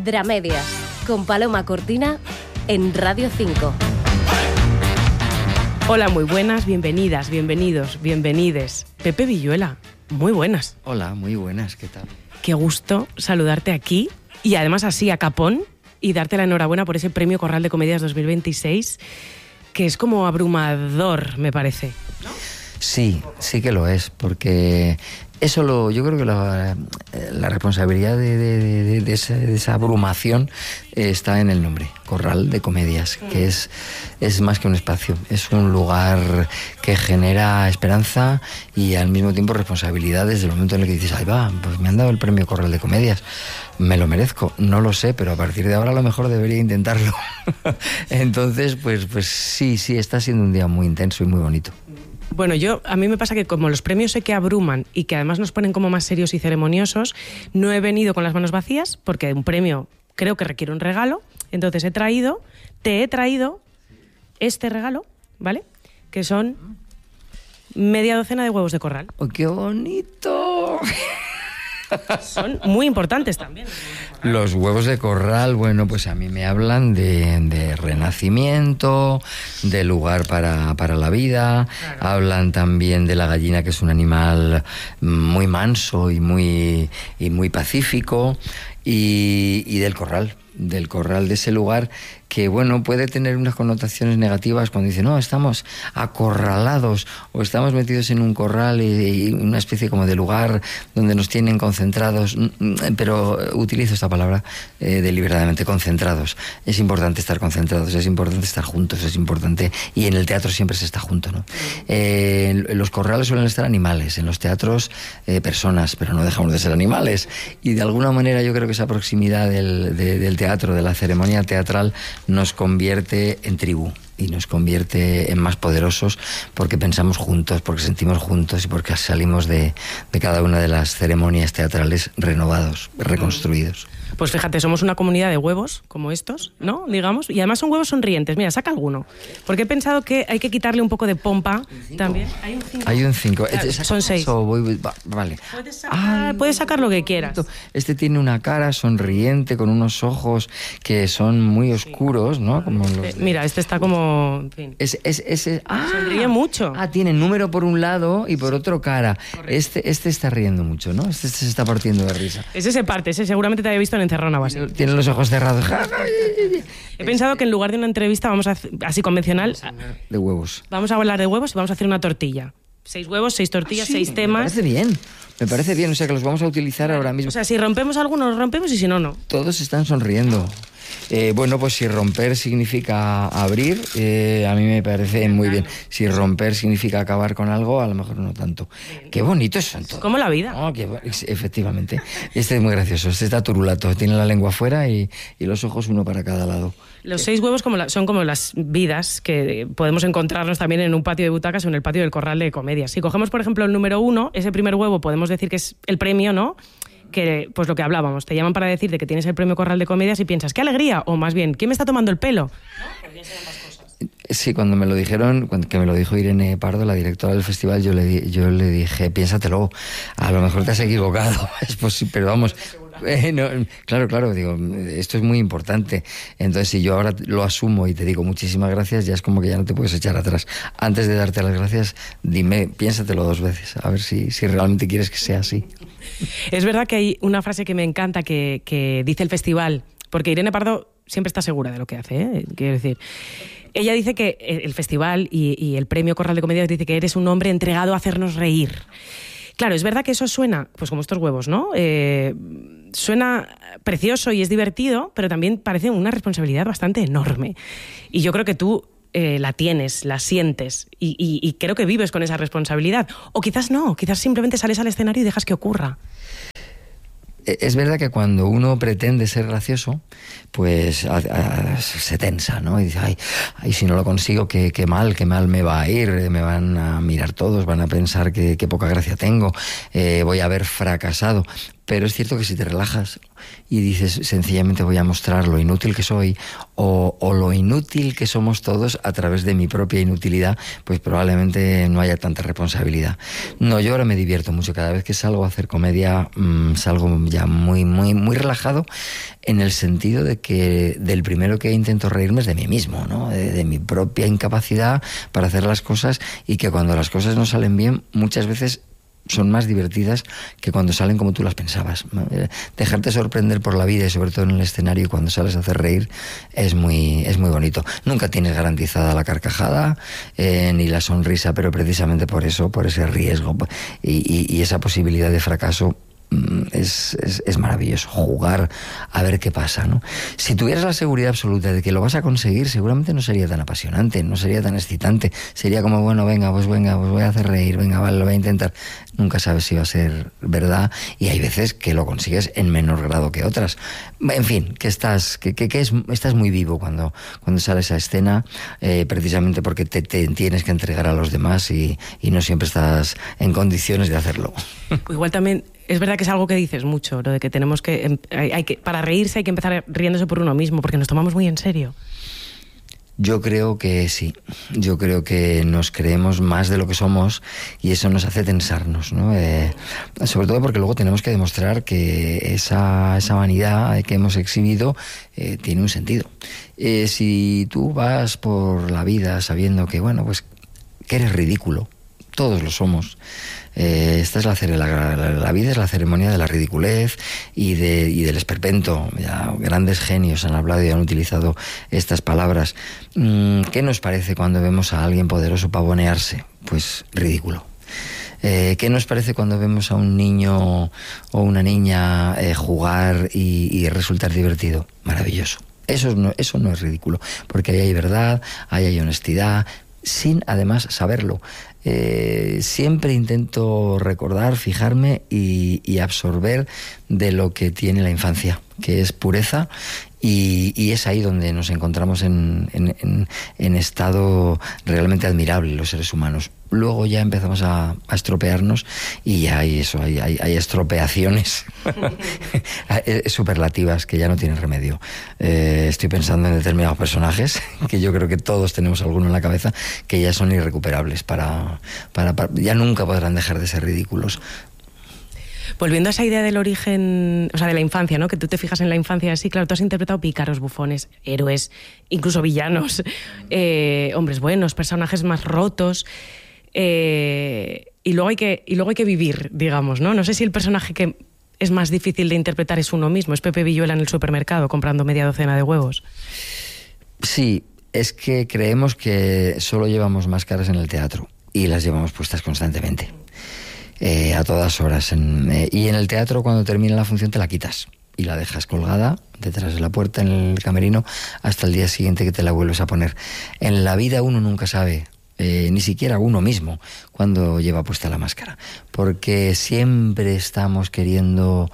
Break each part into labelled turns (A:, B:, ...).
A: Dramedias, con Paloma Cortina en Radio 5.
B: Hola, muy buenas, bienvenidas, bienvenidos, bienvenides. Pepe Villuela, muy buenas.
C: Hola, muy buenas, ¿qué tal?
B: Qué gusto saludarte aquí y además así a capón y darte la enhorabuena por ese Premio Corral de Comedias 2026, que es como abrumador, me parece, ¿no?
C: Sí que lo es, porque eso yo creo que la responsabilidad de esa abrumación está en el nombre, Corral de Comedias, que es más que un espacio, es un lugar que genera esperanza y al mismo tiempo responsabilidad desde el momento en el que dices, ahí va, pues me han dado el premio Corral de Comedias, me lo merezco, no lo sé, pero a partir de ahora a lo mejor debería intentarlo. Entonces, pues sí, está siendo un día muy intenso y muy bonito.
B: Bueno, a mí me pasa que como los premios sé que abruman y que además nos ponen como más serios y ceremoniosos, no he venido con las manos vacías porque un premio creo que requiere un regalo, entonces te he traído este regalo, ¿vale? Que son media docena de huevos de corral.
C: ¡Oh, qué bonito!
B: Son muy importantes también.
C: Los huevos de corral, bueno, pues a mí me hablan de renacimiento, de lugar para la vida, claro. Hablan también de la gallina, que es un animal muy manso y muy pacífico, y del corral, de ese lugar que, bueno, puede tener unas connotaciones negativas cuando dice, no, estamos acorralados o estamos metidos en un corral y una especie como de lugar donde nos tienen concentrados, pero utilizo esta palabra deliberadamente, concentrados. Es importante estar concentrados, es importante estar juntos, es importante, y en el teatro siempre se está junto, ¿no? En los corrales suelen estar animales, en los teatros personas, pero no dejamos de ser animales, y de alguna manera yo creo que esa proximidad del teatro, de la ceremonia teatral, nos convierte en tribu y nos convierte en más poderosos porque pensamos juntos, porque sentimos juntos y porque salimos de cada una de las ceremonias teatrales renovados, reconstruidos.
B: Pues fíjate, somos una comunidad de huevos como estos, ¿no? Digamos, y además son huevos sonrientes. Mira, saca alguno. Porque he pensado que hay que quitarle un poco de pompa también.
C: Hay un 5.
B: Claro, son 6.
C: Vale.
B: Puedes sacar lo que quieras.
C: Este tiene una cara sonriente con unos ojos que son muy oscuros, ¿no? Como los
B: Mira, este está como... En fin. Sonríe mucho.
C: Tiene número por un lado y por otro cara. Correcto. Este está riendo mucho, ¿no? Este se está partiendo de risa.
B: Ese se parte, ese seguramente te había visto en Encerrona o así.
C: Tiene los ojos cerrados.
B: He pensado que en lugar de una entrevista vamos a así convencional
C: de huevos.
B: Vamos a hablar de huevos y vamos a hacer una tortilla. 6 huevos, 6 tortillas, 6 temas.
C: Me parece bien, o sea que los vamos a utilizar ahora mismo.
B: O sea, si rompemos alguno, los rompemos y si no, no.
C: Todos están sonriendo. Bueno, pues si romper significa abrir, a mí me parece muy bien. Si romper significa acabar con algo, a lo mejor no tanto. Qué bonitos son todos.
B: Como la vida.
C: Efectivamente. Este es muy gracioso, este está turulato, tiene la lengua afuera y los ojos uno para cada lado.
B: Los 6 huevos son como las vidas que podemos encontrarnos también en un patio de butacas o en el patio del Corral de Comedias. Si cogemos, por ejemplo, el número 1, ese primer huevo podemos decir que es el premio, ¿no? Que, pues lo que hablábamos, te llaman para decirte que tienes el premio Corral de Comedias y piensas, ¡qué alegría! O más bien, ¿quién me está tomando el pelo? ¿No? Podrían ser ambas cosas.
C: Sí, cuando me lo dijeron, que me lo dijo Irene Pardo, la directora del festival, yo le dije, piénsatelo, a lo mejor te has equivocado, es posible, pero vamos... No, claro, digo, esto es muy importante. Entonces, si yo ahora lo asumo y te digo muchísimas gracias, ya es como que ya no te puedes echar atrás. Antes de darte las gracias, piénsatelo 2 veces, a ver si realmente quieres que sea así.
B: Es verdad que hay una frase que me encanta que dice el festival, porque Irene Pardo siempre está segura de lo que hace, ¿eh? Quiero decir, ella dice que el festival y el premio Corral de Comedias dice que eres un hombre entregado a hacernos reír. Claro, es verdad que eso suena, pues como estos huevos, ¿no? Suena precioso y es divertido, pero también parece una responsabilidad bastante enorme. Y yo creo que tú la tienes, la sientes y creo que vives con esa responsabilidad. O quizás no, quizás simplemente sales al escenario y dejas que ocurra.
C: Es verdad que cuando uno pretende ser gracioso, pues se tensa, ¿no? Y dice, ay, si no lo consigo, qué mal me va a ir, me van a mirar todos, van a pensar que poca gracia tengo, voy a haber fracasado. Pero es cierto que si te relajas y dices sencillamente voy a mostrar lo inútil que soy o lo inútil que somos todos a través de mi propia inutilidad, pues probablemente no haya tanta responsabilidad. No, yo ahora me divierto mucho. Cada vez que salgo a hacer comedia, salgo ya muy, muy, muy relajado, en el sentido de que del primero que intento reírme es de mí mismo, ¿no? De mi propia incapacidad para hacer las cosas, y que cuando las cosas no salen bien, muchas veces son más divertidas que cuando salen como tú las pensabas. Dejarte sorprender por la vida, y sobre todo en el escenario, cuando sales a hacer reír, es muy bonito. Nunca tienes garantizada la carcajada ni la sonrisa, pero precisamente por eso, por ese riesgo y esa posibilidad de fracaso, es maravilloso jugar a ver qué pasa, ¿no? Si tuvieras la seguridad absoluta de que lo vas a conseguir, seguramente no sería tan apasionante, no sería tan excitante. Sería como, bueno, venga, pues voy a hacer reír, venga, vale, lo voy a intentar. Nunca sabes si va a ser verdad, y hay veces que lo consigues en menor grado que otras. En fin, que estás muy vivo cuando sales a escena, precisamente porque te tienes que entregar a los demás y no siempre estás en condiciones de hacerlo.
B: Igual también es verdad que es algo que dices mucho, lo de que tenemos que, para reírse hay que empezar riéndose por uno mismo, porque nos tomamos muy en serio.
C: Yo creo que sí, yo creo que nos creemos más de lo que somos, y eso nos hace tensarnos, ¿no? Sobre todo porque luego tenemos que demostrar que esa vanidad que hemos exhibido tiene un sentido. Si tú vas por la vida sabiendo que, bueno, pues que eres ridículo, todos lo somos. Esta es la vida es la ceremonia de la ridiculez y del esperpento. Ya grandes genios han hablado y han utilizado estas palabras. ¿Qué nos parece cuando vemos a alguien poderoso pavonearse? Pues ridículo. ¿Qué nos parece cuando vemos a un niño o una niña jugar y resultar divertido? Maravilloso. Eso no es ridículo, porque ahí hay verdad, ahí hay honestidad, sin además saberlo. Siempre intento recordar, fijarme y absorber de lo que tiene la infancia, que es pureza, y es ahí donde nos encontramos en estado realmente admirable los seres humanos. Luego ya empezamos a estropearnos, y ya hay estropeaciones superlativas que ya no tienen remedio. Estoy pensando en determinados personajes que yo creo que todos tenemos alguno en la cabeza, que ya son irrecuperables, ya nunca podrán dejar de ser ridículos.
B: Volviendo a esa idea del origen, o sea, de la infancia, ¿no? Que tú te fijas en la infancia así, claro, tú has interpretado pícaros, bufones, héroes, incluso villanos, hombres buenos, personajes más rotos, y luego hay que vivir, digamos, ¿no? No sé si el personaje que es más difícil de interpretar es uno mismo, es Pepe Villuela en el supermercado comprando media docena de huevos.
C: Sí, es que creemos que solo llevamos máscaras en el teatro, y las llevamos puestas constantemente. A todas horas. Y en el teatro, cuando termina la función, te la quitas y la dejas colgada detrás de la puerta en el camerino hasta el día siguiente, que te la vuelves a poner. En la vida uno nunca sabe, ni siquiera uno mismo, cuando lleva puesta la máscara, porque siempre estamos queriendo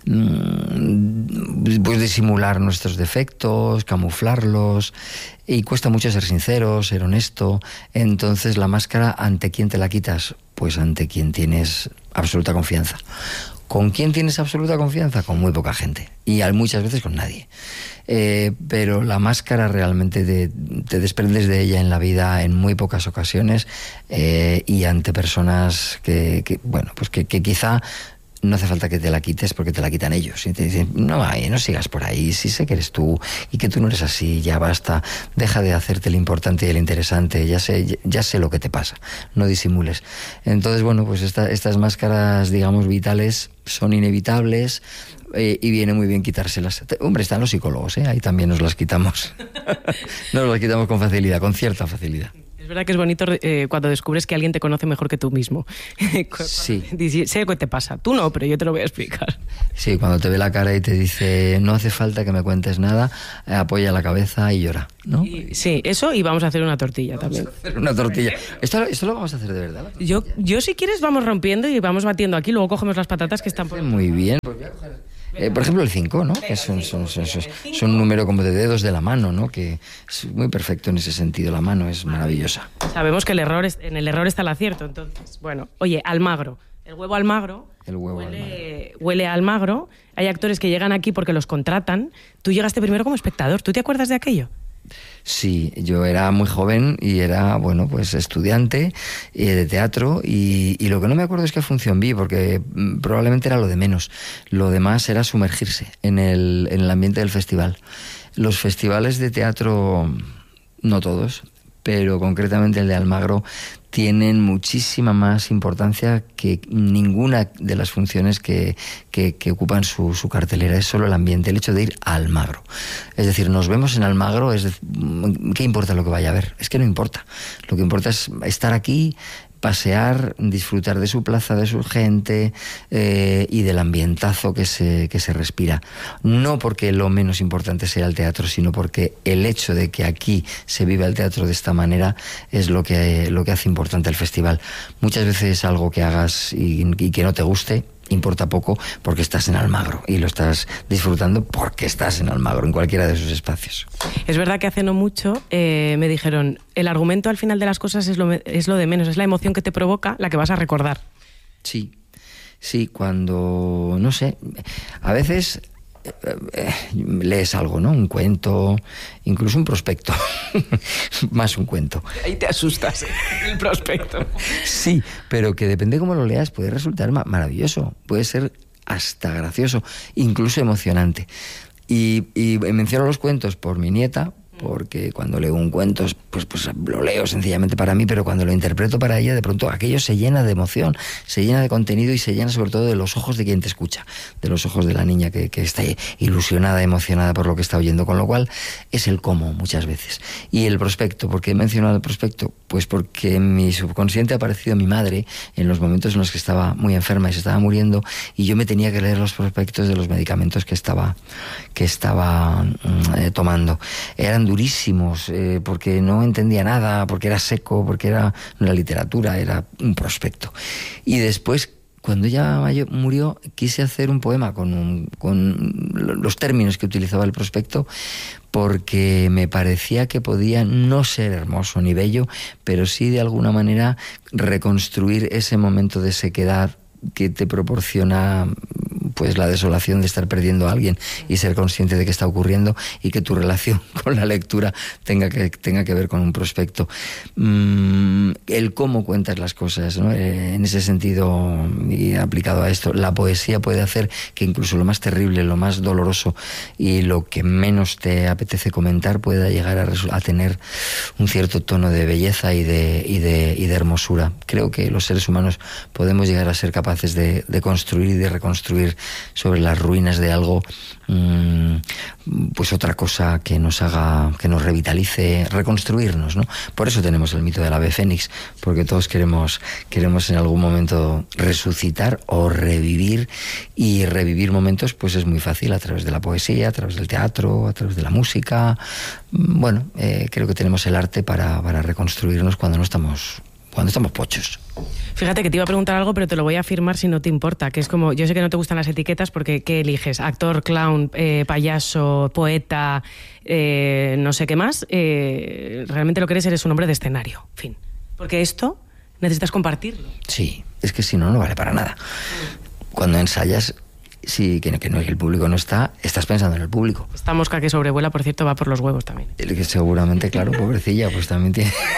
C: pues disimular nuestros defectos, camuflarlos, y cuesta mucho ser sincero, ser honesto. Entonces, la máscara, ¿ante quién te la quitas? Pues ante quien tienes absoluta confianza. ¿Con quién tienes absoluta confianza? Con muy poca gente, y muchas veces con nadie. Pero la máscara realmente te desprendes de ella en la vida en muy pocas ocasiones, y ante personas que quizá no hace falta que te la quites, porque te la quitan ellos y te dicen, no sigas por ahí, sí sé que eres tú y que tú no eres así, ya basta, deja de hacerte el importante y el interesante, ya sé lo que te pasa, no disimules. Entonces, bueno, pues estas máscaras, digamos, vitales son inevitables, y viene muy bien quitárselas. Hombre, están los psicólogos, ahí también nos las quitamos. Nos las quitamos con facilidad, con cierta facilidad.
B: Es verdad que es bonito cuando descubres que alguien te conoce mejor que tú mismo.
C: Sí.
B: Sé lo que te pasa. Tú no, pero yo te lo voy a explicar.
C: Sí, cuando te ve la cara y te dice, no hace falta que me cuentes nada, apoya la cabeza y llora, ¿no?
B: Sí, eso, y vamos a hacer una tortilla también.
C: Vamos a hacer una tortilla. ¿Esto lo vamos a hacer de verdad?
B: Yo si quieres vamos rompiendo y vamos batiendo aquí, luego cogemos las patatas que están por...
C: Muy bien. Pues voy a coger... por ejemplo, el 5, ¿no? Que es un número como de dedos de la mano, ¿no? Que es muy perfecto en ese sentido. La mano es maravillosa.
B: Sabemos que en el error está el acierto, entonces. Bueno, oye, Almagro. El huevo Almagro.
C: El huevo Almagro.
B: Huele a Almagro. Hay actores que llegan aquí porque los contratan. Tú llegaste primero como espectador. ¿Tú te acuerdas de aquello?
C: Sí, yo era muy joven y era, bueno, pues estudiante de teatro y lo que no me acuerdo es qué función vi, porque probablemente era lo de menos. Lo demás era sumergirse en el ambiente del festival. Los festivales de teatro, no todos, pero concretamente el de Almagro, tienen muchísima más importancia que ninguna de las funciones que ocupan su cartelera. Es solo el ambiente, el hecho de ir a Almagro. Es decir, nos vemos en Almagro, ¿qué importa lo que vaya a ver? Es que no importa. Lo que importa es estar aquí, pasear, disfrutar de su plaza, de su gente y del ambientazo que se respira. No porque lo menos importante sea el teatro, sino porque el hecho de que aquí se viva el teatro de esta manera es lo que hace importante el festival. Muchas veces algo que hagas y que no te guste importa poco porque estás en Almagro y lo estás disfrutando porque estás en Almagro, en cualquiera de esos espacios.
B: Es verdad que hace no mucho me dijeron, el argumento al final de las cosas es lo de menos, es la emoción que te provoca la que vas a recordar.
C: Sí, cuando, no sé, a veces lees algo, ¿no? Un cuento, incluso un prospecto, más un cuento.
B: Ahí te asustas, el prospecto.
C: Sí, pero que depende cómo lo leas, puede resultar maravilloso, puede ser hasta gracioso, incluso emocionante. Y menciono los cuentos por mi nieta, porque cuando leo un cuento, pues lo leo sencillamente para mí, pero cuando lo interpreto para ella, de pronto aquello se llena de emoción, se llena de contenido y se llena sobre todo de los ojos de quien te escucha, de los ojos de la niña que está ilusionada, emocionada por lo que está oyendo, con lo cual es el cómo muchas veces. Y el prospecto, ¿por qué he mencionado el prospecto? Pues porque en mi subconsciente ha aparecido mi madre en los momentos en los que estaba muy enferma y se estaba muriendo, y yo me tenía que leer los prospectos de los medicamentos que estaba tomando. Eran durísimos, porque no entendía nada, porque era seco, porque era una literatura, era un prospecto. Y después, cuando ella murió, quise hacer un poema con los términos que utilizaba el prospecto, porque me parecía que podía no ser hermoso ni bello, pero sí de alguna manera reconstruir ese momento de sequedad que te proporciona pues la desolación de estar perdiendo a alguien y ser consciente de que está ocurriendo y que tu relación con la lectura tenga que ver con un prospecto. El cómo cuentas las cosas, ¿no? En ese sentido, y aplicado a esto, la poesía puede hacer que incluso lo más terrible, lo más doloroso y lo que menos te apetece comentar pueda llegar a tener un cierto tono de belleza y de hermosura. Creo que los seres humanos podemos llegar a ser capaces de construir y de reconstruir sobre las ruinas de algo, pues otra cosa que nos haga, que nos revitalice, reconstruirnos, ¿no? Por eso tenemos el mito del ave fénix, porque todos queremos en algún momento resucitar o revivir, y revivir momentos pues es muy fácil a través de la poesía, a través del teatro, a través de la música. Bueno, creo que tenemos el arte para reconstruirnos cuando estamos pochos.
B: Fíjate que te iba a preguntar algo, pero te lo voy a afirmar si no te importa, que es como, yo sé que no te gustan las etiquetas porque ¿qué eliges? Actor, clown, payaso, poeta, no sé qué más. Realmente lo que eres un hombre de escenario, en fin. Porque esto necesitas compartirlo.
C: Sí, es que si no vale para nada. Cuando ensayas, sí, que el público no está, estás pensando en el público.
B: Esta mosca que sobrevuela, por cierto, va por los huevos también.
C: El que seguramente, claro, pobrecilla, pues también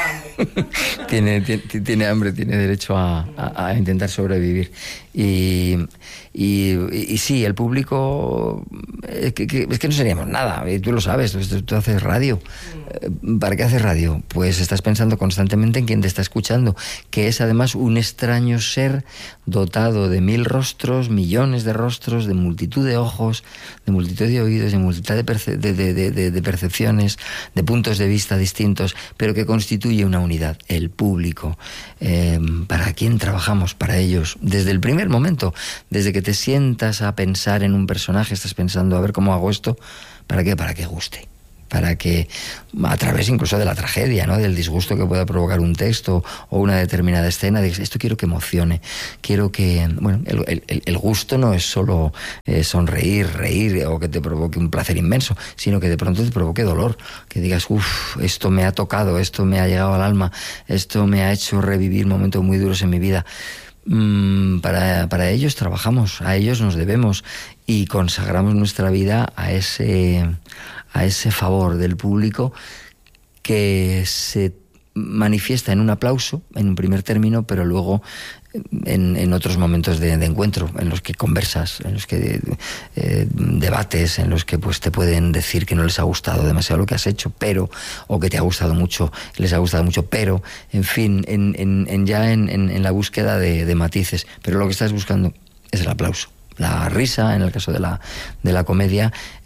C: tiene hambre, tiene derecho a intentar sobrevivir. Y sí, el público es que no seríamos nada, y tú lo sabes, tú haces radio. ¿Para qué haces radio? Pues estás pensando constantemente en quien te está escuchando, que es además un extraño ser dotado de 1000 rostros, millones de rostros, de multitud de ojos, de multitud de oídos, de multitud de percepciones, de puntos de vista distintos, pero que constituye una unidad, el público. ¿Para quién trabajamos? Para ellos. Desde el primer momento, desde que te sientas a pensar en un personaje, estás pensando, a ver cómo hago esto, ¿para qué? Para que guste. Para que, a través incluso de la tragedia, ¿no?, del disgusto que pueda provocar un texto o una determinada escena, dices, esto quiero que emocione, quiero que... Bueno, el gusto no es solo sonreír, reír o que te provoque un placer inmenso, sino que de pronto te provoque dolor, que digas, esto me ha tocado, esto me ha llegado al alma, esto me ha hecho revivir momentos muy duros en mi vida. Para ellos trabajamos, a ellos nos debemos y consagramos nuestra vida a ese favor del público que se manifiesta en un aplauso, en un primer término, pero luego en otros momentos de encuentro, en los que conversas, en los que debates, en los que pues te pueden decir que no les ha gustado demasiado lo que has hecho, pero, o que te ha gustado mucho, les ha gustado mucho, pero, en fin, en la búsqueda de matices. Pero lo que estás buscando es el aplauso, la risa, en el caso de la comedia,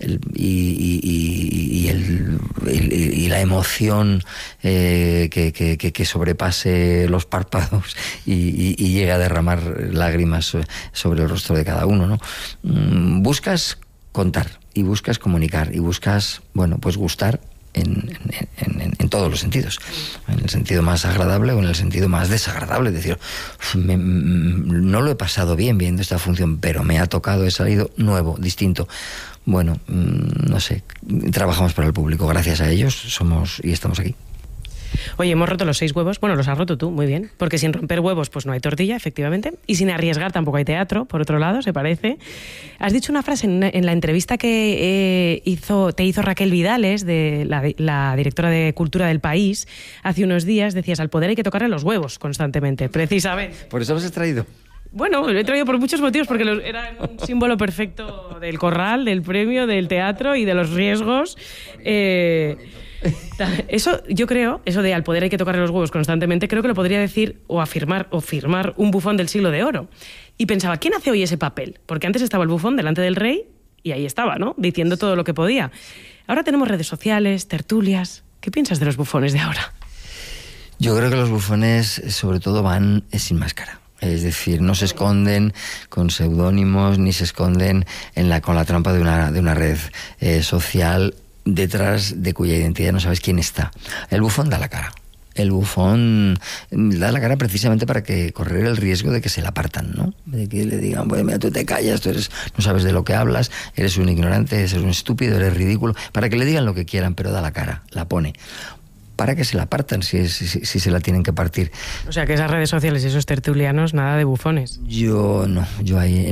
C: y la emoción que sobrepase los párpados y llegue a derramar lágrimas sobre el rostro de cada uno, ¿no? Buscas contar y buscas comunicar y buscas, bueno, pues gustar en todos los sentidos, en el sentido más agradable o en el sentido más desagradable, es decir, no lo he pasado bien viendo esta función, pero me ha tocado, he salido nuevo, distinto. Bueno, no sé, trabajamos para el público, gracias a ellos somos y estamos aquí.
B: Oye, hemos roto los 6 huevos. Bueno, los has roto tú, muy bien. Porque sin romper huevos, pues no hay tortilla, efectivamente. Y sin arriesgar tampoco hay teatro, por otro lado, se parece. Has dicho una frase en la entrevista que te hizo Raquel Vidales, de la directora de Cultura del País, hace unos días. Decías, al poder hay que tocarle los huevos constantemente, precisamente.
C: ¿Por eso los has traído?
B: Bueno, lo he traído por muchos motivos, porque era un símbolo perfecto del corral, del premio, del teatro y de los riesgos. Eso, yo creo, eso de al poder hay que tocarle los huevos constantemente, creo que lo podría decir o afirmar o firmar un bufón del siglo de oro. Y pensaba, ¿quién hace hoy ese papel? Porque antes estaba el bufón delante del rey y ahí estaba, ¿no? Diciendo todo lo que podía. Ahora tenemos redes sociales, tertulias. ¿Qué piensas de los bufones de ahora?
C: Yo creo que los bufones, sobre todo, van sin máscara. Es decir, no se esconden con seudónimos ni se esconden con la trampa de una red social detrás de cuya identidad no sabes quién está. El bufón da la cara. El bufón da la cara precisamente para correr el riesgo de que se la partan, ¿no? De que le digan, pues mira, tú te callas, no sabes de lo que hablas, eres un ignorante, eres un estúpido, eres ridículo. Para que le digan lo que quieran, pero da la cara, la pone. Para que se la partan si se la tienen que partir.
B: O sea, que esas redes sociales y esos tertulianos, nada de bufones.
C: Yo ahí,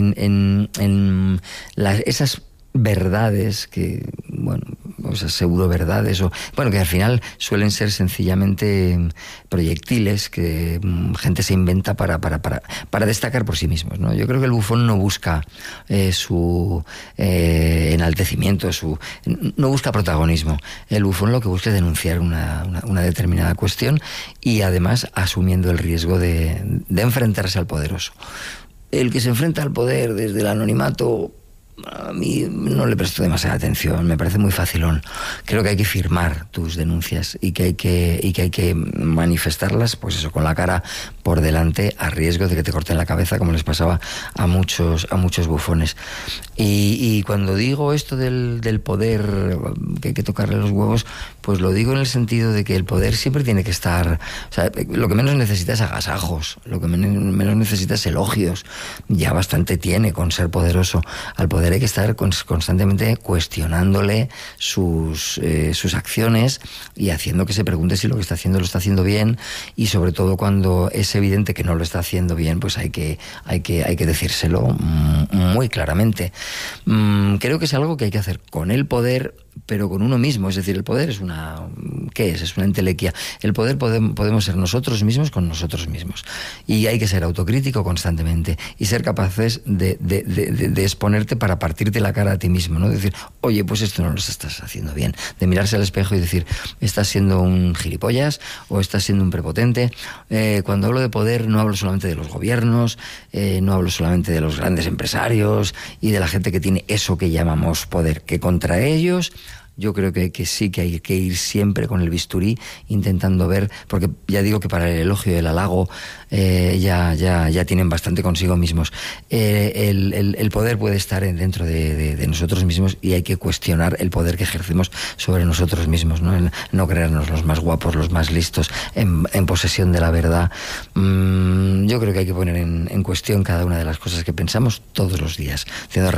C: esas verdades que, bueno, o sea, pseudo verdades, que al final suelen ser sencillamente proyectiles que gente se inventa para destacar por sí mismos, ¿no? Yo creo que el bufón no busca su enaltecimiento, no busca protagonismo. El bufón lo que busca es denunciar una determinada cuestión y además asumiendo el riesgo de enfrentarse al poderoso. El que se enfrenta al poder desde el anonimato, a mí no le presto demasiada atención, me parece muy facilón. Creo que hay que firmar tus denuncias y que hay que manifestarlas, pues eso, con la cara por delante, a riesgo de que te corten la cabeza, como les pasaba a muchos bufones. Y cuando digo esto del poder, que hay que tocarle los huevos, pues lo digo en el sentido de que el poder siempre tiene que estar, o sea, lo que menos necesita es agasajos, lo que menos necesita es elogios. Ya bastante tiene con ser poderoso. Al poder hay que estar constantemente cuestionándole sus acciones y haciendo que se pregunte si lo que está haciendo lo está haciendo bien, y sobre todo cuando es evidente que no lo está haciendo bien, pues hay que decírselo muy claramente. Creo que es algo que hay que hacer con el poder, pero con uno mismo. Es decir, el poder es ¿qué es? Es una entelequia. El poder podemos ser nosotros mismos con nosotros mismos. Y hay que ser autocrítico constantemente y ser capaces de exponerte para partirte la cara a ti mismo, ¿no? Decir, oye, pues esto no lo estás haciendo bien. De mirarse al espejo y decir, estás siendo un gilipollas o estás siendo un prepotente. Cuando hablo de poder no hablo solamente de los gobiernos, no hablo solamente de los grandes empresarios y de la gente que tiene eso que llamamos poder, que contra ellos yo creo que sí que hay que ir siempre con el bisturí intentando ver, porque ya digo que para el elogio y el halago ya tienen bastante consigo mismos. El poder puede estar dentro de nosotros mismos y hay que cuestionar el poder que ejercemos sobre nosotros mismos, ¿no? No creernos los más guapos, los más listos, en posesión de la verdad. Yo creo que hay que poner en cuestión cada una de las cosas que pensamos todos los días, haciendo